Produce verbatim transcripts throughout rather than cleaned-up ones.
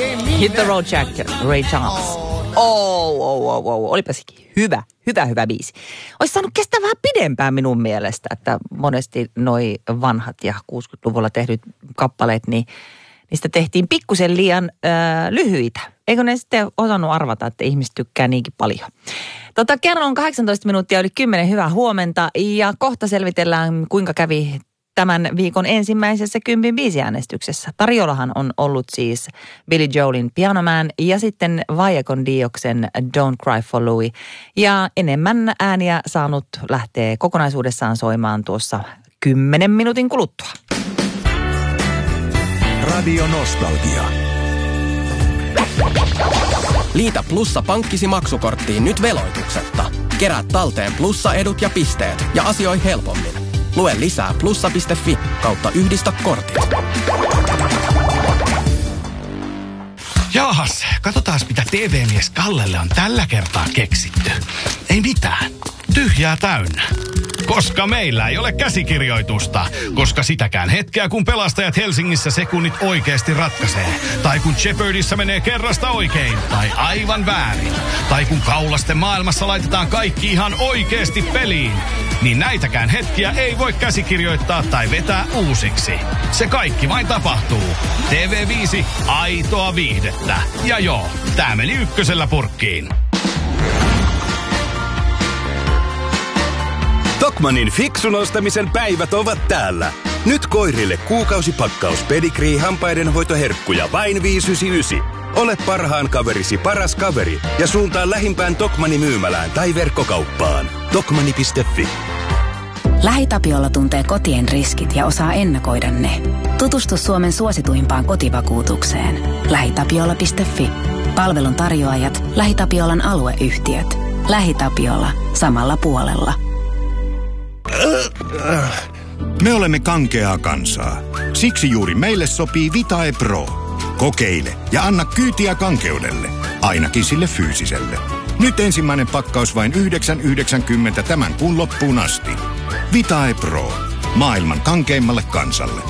Hit the Road Jack, Ray Charles. Oh, oh, oh, oh. Olipa sekin hyvä, hyvä, hyvä biisi. Olisi saanut kestää vähän pidempään minun mielestä, että monesti noi vanhat ja kuusikymmentäluvulla tehdyt kappaleet, niin niistä tehtiin pikkusen liian äh, lyhyitä. Eikö ne sitten osannut arvata, että ihmiset tykkää niinkin paljon? Tota, kerron on kahdeksantoista minuuttia yli kymmenen, hyvää huomenta. Ja kohta selvitellään, kuinka kävi tämän viikon ensimmäisessä kympin biisiäänestyksessä. Tarjollahan on ollut siis Billy Joelin Piano Man ja sitten Vaje con Dioksen Don't Cry for Louie. Ja enemmän ääniä saanut lähtee kokonaisuudessaan soimaan tuossa kymmenen minuutin kuluttua. Radio Nostalgia. Liitä Plussa pankkisi maksukorttiin nyt veloituksetta. Kerää talteen Plussa-edut ja pisteet ja asioi helpommin. Lue lisää plussa piste fi kautta yhdistä kortit. Jaahas, katsotaas mitä T V-mies Kallelle on tällä kertaa keksitty. Ei mitään, tyhjää täynnä. Koska meillä ei ole käsikirjoitusta. Koska sitäkään hetkeä, kun pelastajat Helsingissä sekunnit oikeasti ratkaisee. Tai kun Jeopardyssä menee kerrasta oikein. Tai aivan väärin. Tai kun kaulasten maailmassa laitetaan kaikki ihan oikeasti peliin. Niin näitäkään hetkiä ei voi käsikirjoittaa tai vetää uusiksi. Se kaikki vain tapahtuu. T V viisi, aitoa viihdettä. Ja joo, tää meni ykkösellä purkkiin. Tokmannin fiksun ostamisen päivät ovat täällä. Nyt koirille kuukausipakkaus Pedigree hampaidenhoitoherkkuja vain viisi yhdeksänkymmentäyhdeksän. Ole parhaan kaverisi paras kaveri ja suuntaa lähimpään Tokmanni myymälään tai verkkokauppaan. Tokmanni piste fi. LähiTapiola tuntee kotien riskit ja osaa ennakoida ne. Tutustu Suomen suosituimpaan kotivakuutukseen. lähitapiola piste fi. Palvelun tarjoajat, LähiTapiolan alueyhtiöt. LähiTapiola. Samalla puolella. Me olemme kankeaa kansaa. Siksi juuri meille sopii Vitae Pro. Kokeile ja anna kyytiä kankeudelle. Ainakin sille fyysiselle. Nyt ensimmäinen pakkaus vain yhdeksän yhdeksänkymmentä tämän kuun loppuun asti. Vitae Pro. Maailman kankeimmalle kansalle.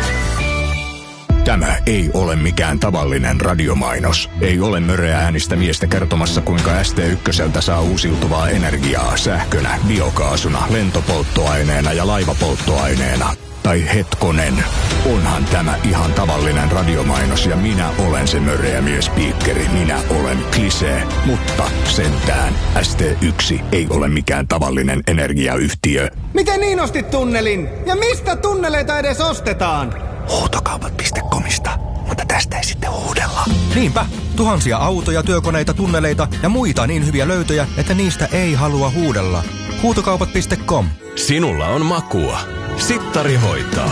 Tämä ei ole mikään tavallinen radiomainos. Ei ole möreä äänistä miestä kertomassa, kuinka S T ykköseltä saa uusiutuvaa energiaa sähkönä, biokaasuna, lentopolttoaineena ja laivapolttoaineena. Tai hetkonen, onhan tämä ihan tavallinen radiomainos ja minä olen se möreä miespiikkeri. Minä olen Klisee, mutta sentään S T yksi ei ole mikään tavallinen energiayhtiö. Miten niin ostit tunnelin? Ja mistä tunneleita edes ostetaan? Huutokaupat piste comista, mutta tästä ei sitten huudella. Niinpä, tuhansia autoja, työkoneita, tunneleita ja muita niin hyviä löytöjä, että niistä ei halua huudella. Huutokaupat piste com. Sinulla on makua. Sittari hoitaa.